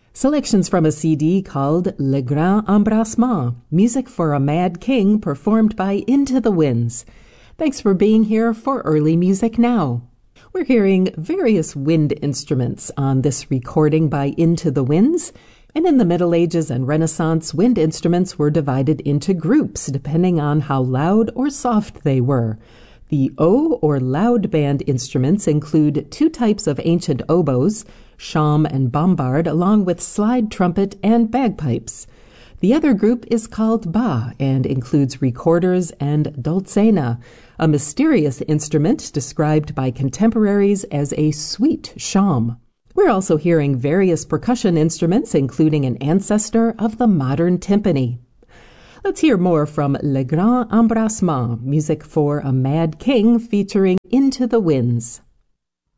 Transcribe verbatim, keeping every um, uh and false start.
Selections from a C D called Le Grand Embrassement, Music for a Mad King, performed by Into the Winds. Thanks for being here for Early Music Now. We're hearing various wind instruments on this recording by Into the Winds, and in the Middle Ages and Renaissance, wind instruments were divided into groups depending on how loud or soft they were. The O or loud band instruments include two types of ancient oboes, shawm and bombard, along with slide trumpet and bagpipes. The other group is called Ba and includes recorders and dulzaina, a mysterious instrument described by contemporaries as a sweet shawm. We're also hearing various percussion instruments, including an ancestor of the modern timpani. Let's hear more from Le Grand Embrassement, Music for a Mad King, featuring Into the Winds.